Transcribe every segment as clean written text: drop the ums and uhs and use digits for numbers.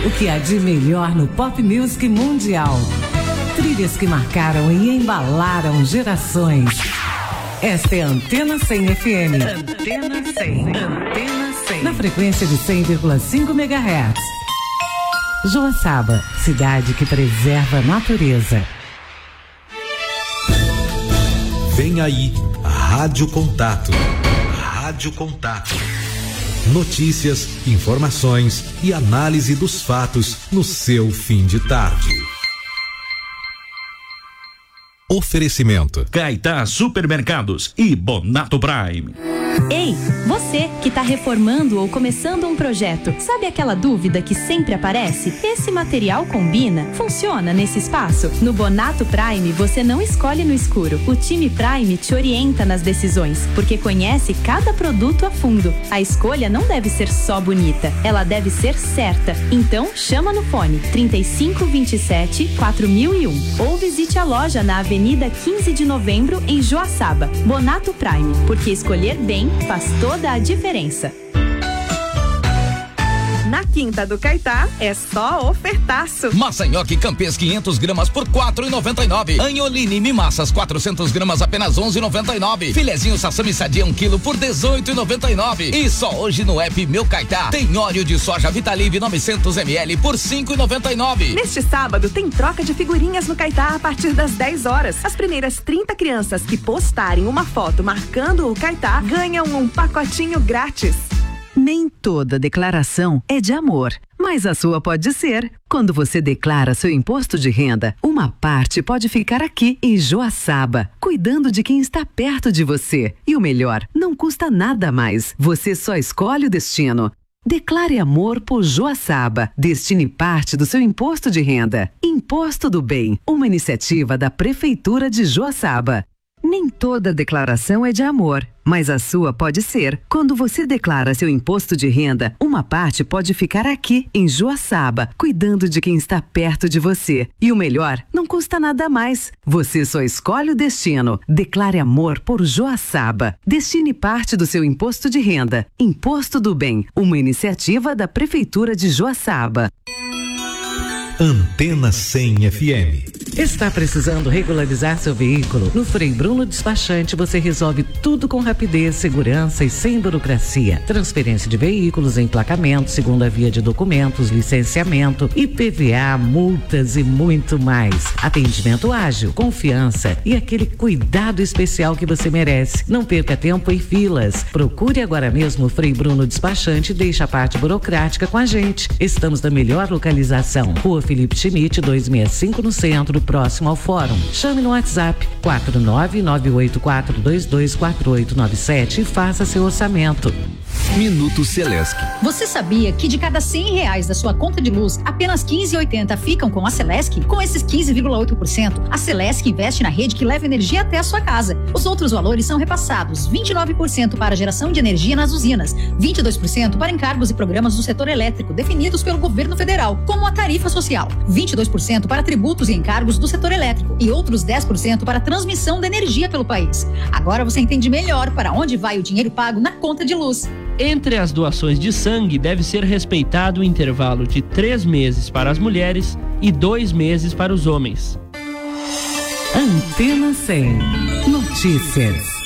O que há de melhor no pop music mundial. Trilhas que marcaram e embalaram gerações. Esta é a Antena 100 FM. Antena 100. Antena 100. Na frequência de 100,5 MHz. Joaçaba, cidade que preserva a natureza. Vem aí, Rádio Contato. Rádio Contato. Notícias, informações e análise dos fatos no seu fim de tarde. Oferecimento: Caetá Supermercados e Bonato Prime. Ei, você que está reformando ou começando um projeto, sabe aquela dúvida que sempre aparece? Esse material combina? Funciona nesse espaço? No Bonato Prime, você não escolhe no escuro. O time Prime te orienta nas decisões, porque conhece cada produto a fundo. A escolha não deve ser só bonita, ela deve ser certa. Então, chama no fone 3527-4001 ou visite a loja na Avenida 15 de Novembro, em Joaçaba. Bonato Prime, porque escolher bem faz toda a diferença. Na Quinta do Caetá é só ofertaço. Massa nhoque Campês 500 gramas por R$4,99. Anholine Mimassas 400 gramas apenas R$11,99. Filezinho Sassami Sadia 1 quilo por R$18,99. E só hoje no app Meu Caetá tem óleo de soja Vitalive 900 ml por R$5,99. Neste sábado tem troca de figurinhas no Caetá a partir das 10 horas. As primeiras 30 crianças que postarem uma foto marcando o Caetá ganham um pacotinho grátis. Nem toda declaração é de amor, mas a sua pode ser. Quando você declara seu imposto de renda, uma parte pode ficar aqui em Joaçaba, cuidando de quem está perto de você. E o melhor, não custa nada mais. Você só escolhe o destino. Declare amor por Joaçaba. Destine parte do seu imposto de renda. Imposto do Bem, uma iniciativa da Prefeitura de Joaçaba. Nem toda declaração é de amor, mas a sua pode ser. Quando você declara seu imposto de renda, uma parte pode ficar aqui, em Joaçaba, cuidando de quem está perto de você. E o melhor, não custa nada mais. Você só escolhe o destino. Declare amor por Joaçaba. Destine parte do seu imposto de renda. Imposto do Bem, uma iniciativa da Prefeitura de Joaçaba. Antena 100 FM. Está precisando regularizar seu veículo? No Frei Bruno Despachante você resolve tudo com rapidez, segurança e sem burocracia. Transferência de veículos, emplacamento, segunda via de documentos, licenciamento, IPVA, multas e muito mais. Atendimento ágil, confiança e aquele cuidado especial que você merece. Não perca tempo em filas. Procure agora mesmo o Frei Bruno Despachante e deixe a parte burocrática com a gente. Estamos na melhor localização. Rua Felipe Schmidt, 265 no centro, próximo ao fórum. Chame no WhatsApp 49984224897 e faça seu orçamento. Minuto Celesc. Você sabia que de cada R$100 da sua conta de luz, apenas 15,80 ficam com a Celesc? Com esses 15,8%, a Celesc investe na rede que leva energia até a sua casa. Os outros valores são repassados: 29% para geração de energia nas usinas, 22% para encargos e programas do setor elétrico definidos pelo governo federal, como a tarifa social, 22% para tributos e encargos do setor elétrico e outros 10% para transmissão da energia pelo país. Agora você entende melhor para onde vai o dinheiro pago na conta de luz. Entre as doações de sangue deve ser respeitado o intervalo de 3 meses para as mulheres e 2 meses para os homens. Antena 100 Notícias.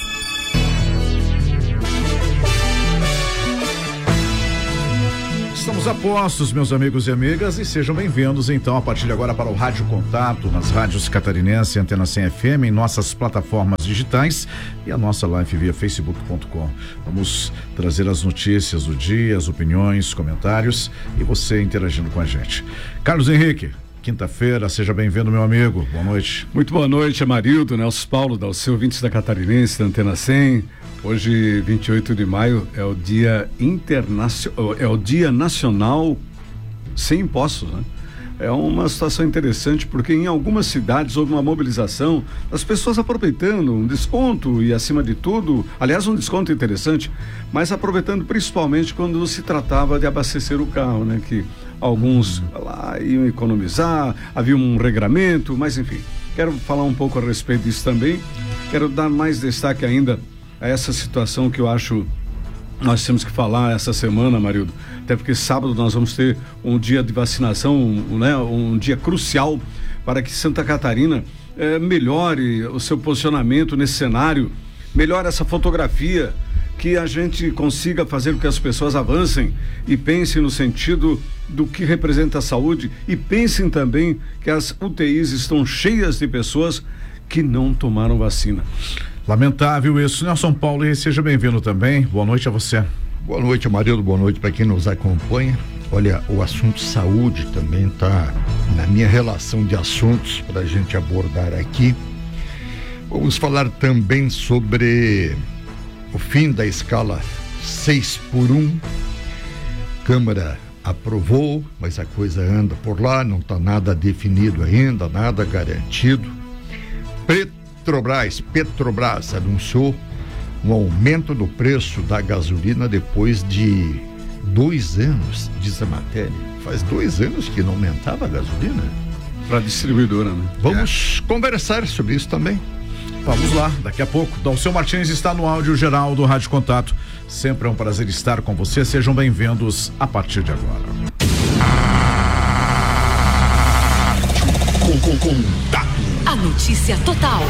Estamos a postos, meus amigos e amigas, e sejam bem-vindos então a partir de agora para o Rádio Contato, nas rádios Catarinense, Antena 100 FM, em nossas plataformas digitais e a nossa live via facebook.com. Vamos trazer as notícias do dia, as opiniões, comentários e você interagindo com a gente. Carlos Henrique, quinta-feira, seja bem-vindo, meu amigo, boa noite. Muito boa noite, Amarildo, Nelson Paulo, Dalceu, ouvintes da Catarinense, da Antena 100. Hoje, 28 de maio, é o Dia Nacional Sem Impostos, né? É uma situação interessante porque em algumas cidades houve uma mobilização das pessoas aproveitando um desconto e, acima de tudo, aliás, um desconto interessante, mas aproveitando principalmente quando se tratava de abastecer o carro, né? Que alguns lá iam economizar, havia um regramento, mas enfim, quero falar um pouco a respeito disso também. Quero dar mais destaque ainda a essa situação que eu acho nós temos que falar essa semana, Marildo, até porque sábado nós vamos ter um dia de vacinação, né, um dia crucial para que Santa Catarina melhore o seu posicionamento nesse cenário, melhore essa fotografia, que a gente consiga fazer com que as pessoas avancem e pensem no sentido do que representa a saúde e pensem também que as UTIs estão cheias de pessoas que não tomaram vacina. Lamentável isso, Nelson Paulo, e seja bem-vindo também. Boa noite a você. Boa noite, Amarildo, boa noite para quem nos acompanha. Olha, o assunto saúde também está na minha relação de assuntos para a gente abordar aqui. Vamos falar também sobre o fim da escala 6x1. Câmara aprovou, mas a coisa anda por lá, não está nada definido ainda, nada garantido. Petrobras anunciou um aumento do preço da gasolina depois de 2 anos, diz a matéria. Faz 2 anos que não aumentava a gasolina. Para a distribuidora, né? Vamos conversar sobre isso também. Vamos lá, daqui a pouco. Dalceu Martins está no áudio geral do Rádio Contato. Sempre é um prazer estar com você. Sejam bem-vindos a partir de agora. Contato. A notícia total.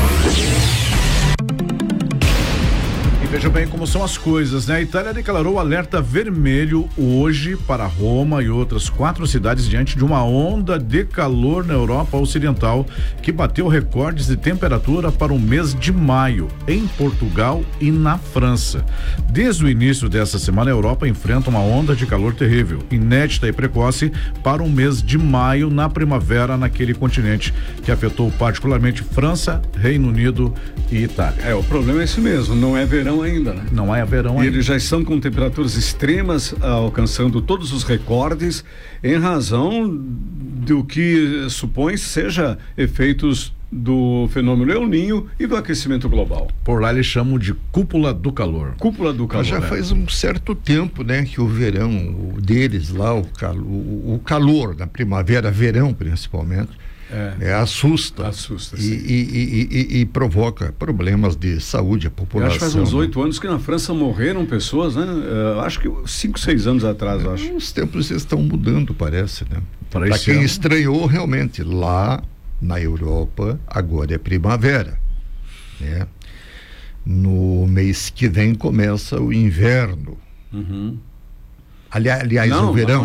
Vejam bem como são as coisas, né? A Itália declarou alerta vermelho hoje para Roma e outras 4 cidades diante de uma onda de calor na Europa Ocidental que bateu recordes de temperatura para o mês de maio em Portugal e na França. Desde o início dessa semana, a Europa enfrenta uma onda de calor terrível, inédita e precoce para o mês de maio na primavera naquele continente que afetou particularmente França, Reino Unido e Itália. O problema é esse mesmo, não é verão ainda, né? Não é verão ainda. Eles já estão com temperaturas extremas, alcançando todos os recordes, em razão do que supõe seja efeitos do fenômeno El Niño e do aquecimento global. Por lá eles chamam de cúpula do calor. Cúpula do calor. Mas já faz um certo tempo, né, que o verão deles lá, o calor da primavera, verão principalmente, assusta e provoca problemas de saúde à população. Eu acho que faz uns 8 anos que na França morreram pessoas, né? Acho que 5, 6 anos atrás, acho. Os tempos estão mudando, parece, né? Para quem estranhou, realmente, lá na Europa, agora é primavera, né? No mês que vem começa o inverno. Uhum. Aliás, o verão.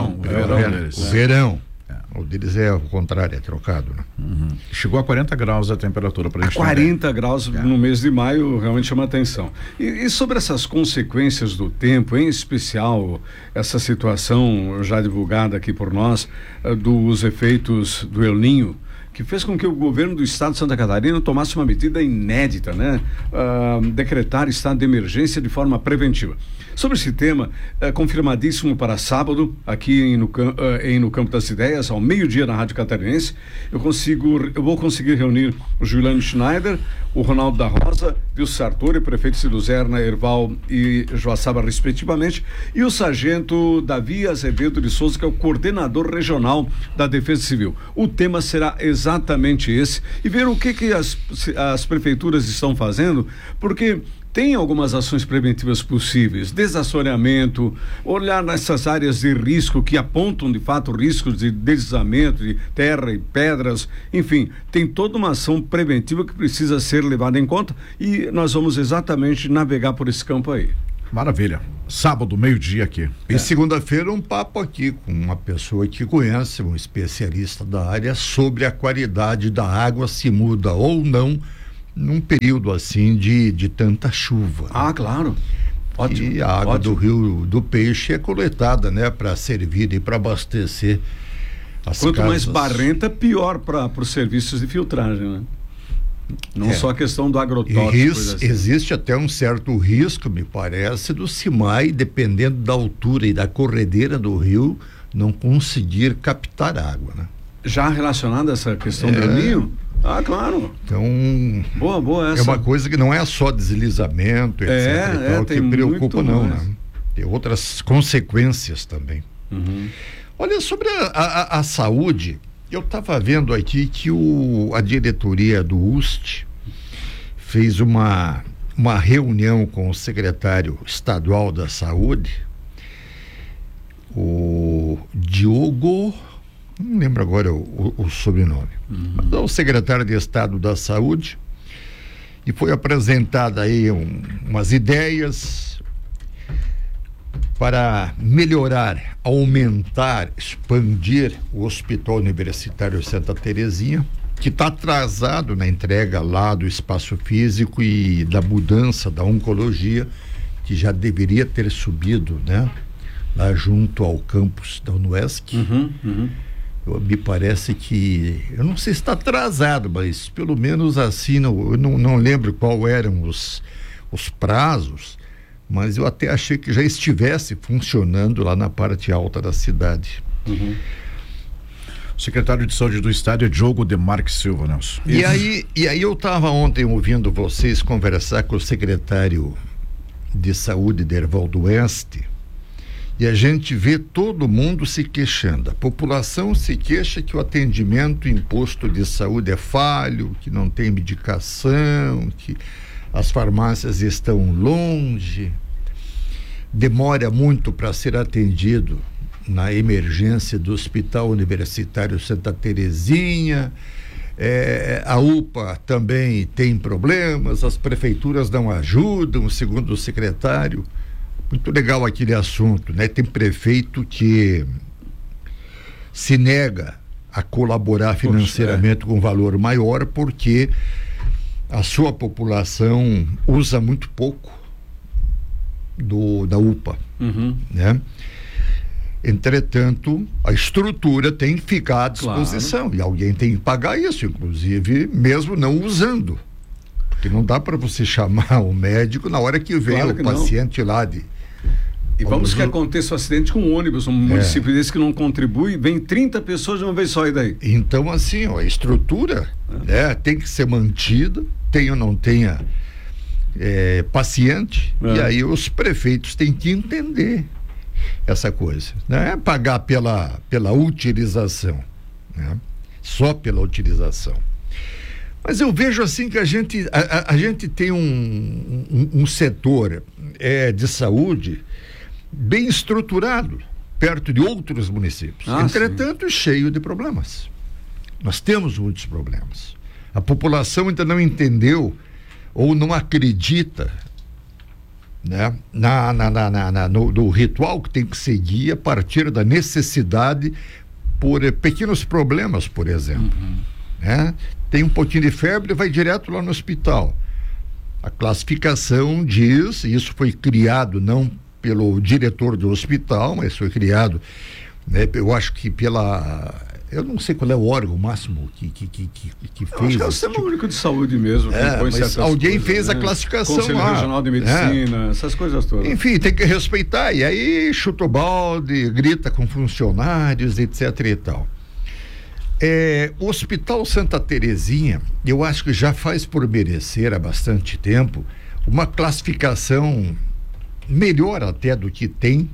O verão. O deles é o contrário, é trocado, né? Uhum. Chegou a 40 graus a temperatura para a gente. 40 graus no mês de maio realmente chama atenção. E sobre essas consequências do tempo, em especial essa situação já divulgada aqui por nós, dos efeitos do El Niño, que fez com que o governo do estado de Santa Catarina tomasse uma medida inédita, né? Decretar estado de emergência de forma preventiva. Sobre esse tema, confirmadíssimo para sábado, aqui no Campo das Ideias, ao meio-dia na Rádio Catarinense, eu vou conseguir reunir o Juliano Schneider, o Ronaldo da Rosa, o Sartori, prefeito de Luzerna, Erval e Joaçaba, respectivamente, e o sargento Davi Azevedo de Souza, que é o coordenador regional da Defesa Civil. O tema será exatamente esse, e ver o que as prefeituras estão fazendo, porque tem algumas ações preventivas possíveis, desassoreamento, olhar nessas áreas de risco que apontam de fato riscos de deslizamento de terra e pedras, enfim, tem toda uma ação preventiva que precisa ser levada em conta e nós vamos exatamente navegar por esse campo aí. Maravilha. Sábado, meio-dia aqui. E segunda-feira um papo aqui com uma pessoa que conhece, um especialista da área, sobre a qualidade da água, se muda ou não num período assim de tanta chuva. Ah, claro. Ótimo. E a água do Rio do Peixe é coletada, né, para servir e para abastecer as Quanto casas. mais barrenta, pior para os serviços de filtragem, né? Não só a questão do agrotóxico. Assim. Existe até um certo risco, me parece, do CIMAI, dependendo da altura e da corredeira do rio, não conseguir captar água, né? Já relacionada a essa questão do El Niño? Ah, claro. Então, boa essa. É uma coisa que não é só deslizamento, etc. Que preocupa não, né? Tem outras consequências também. Uhum. Olha, sobre a saúde, eu estava vendo aqui que a diretoria do UST fez uma uma reunião com o secretário estadual da Saúde, o Diogo, não lembro agora o sobrenome, mas é o secretário de Estado da Saúde, e foi apresentada aí umas ideias para melhorar, aumentar, expandir o Hospital Universitário Santa Terezinha, que está atrasado na entrega lá do espaço físico e da mudança da oncologia, que já deveria ter subido, né? Lá junto ao campus da UniUesc. Me parece que, eu não sei se está atrasado, mas pelo menos assim, eu não lembro qual eram os prazos, mas eu até achei que já estivesse funcionando lá na parte alta da cidade. O secretário de Saúde do Estado é Diogo Demarque Silva, Nelson. E aí eu estava ontem ouvindo vocês conversar com o secretário de Saúde, Dervaldo Oeste, e a gente vê todo mundo se queixando. A população se queixa que o atendimento em posto de saúde é falho, que não tem medicação, que as farmácias estão longe, demora muito para ser atendido na emergência do Hospital Universitário Santa Terezinha, a UPA também tem problemas, as prefeituras não ajudam, segundo o secretário. Muito legal aquele assunto, né? Tem prefeito que se nega a colaborar financeiramente com um valor maior porque a sua população usa muito pouco da UPA, né? Entretanto, a estrutura tem que ficar à disposição, e alguém tem que pagar isso, inclusive mesmo não usando, porque não dá para você chamar o médico na hora que vem o paciente lá de... E vamos que aconteça um acidente com um ônibus, um município desse que não contribui, vem 30 pessoas de uma vez só, e daí? Então, assim, a estrutura né, tem que ser mantida, tenha ou não tenha paciente, e aí os prefeitos têm que entender essa coisa, né? Pagar pela utilização, né? Só pela utilização. Mas eu vejo assim que a gente tem um setor de saúde bem estruturado, perto de outros municípios. Entretanto, cheio de problemas. Nós temos muitos problemas. A população ainda não entendeu ou não acredita, né, no ritual que tem que seguir a partir da necessidade por pequenos problemas, por exemplo. Né? Tem um pouquinho de febre, vai direto lá no hospital. A classificação diz, e isso foi criado não pelo diretor do hospital, mas foi criado, né, eu acho que eu não sei qual é o órgão máximo que fez. Acho que é o Sistema Único de Saúde mesmo. Mas alguém fez a classificação Conselho lá. Regional de Medicina, essas coisas todas. Enfim, tem que respeitar. E aí chuta o balde, grita com funcionários, etc. e tal. O Hospital Santa Terezinha, eu acho que já faz por merecer há bastante tempo uma classificação melhor até do que tem,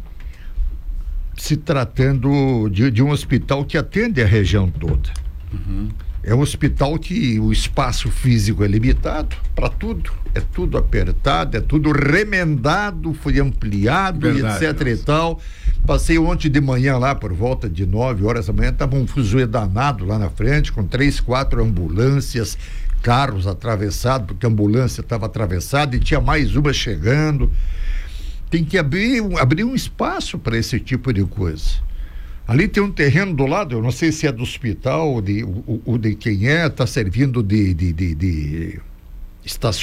se tratando de um hospital que atende a região toda. É um hospital que o espaço físico é limitado para tudo, é tudo apertado, é tudo remendado, foi ampliado, etc. e tal. Passei ontem de manhã lá por volta de 9 horas da manhã, estava um fuzuê danado lá na frente, com 3, 4 ambulâncias, carros atravessados, porque a ambulância estava atravessada e tinha mais uma chegando. Tem que abrir um espaço para esse tipo de coisa. Ali tem um terreno do lado, eu não sei se é do hospital ou de quem está servindo de estacionamento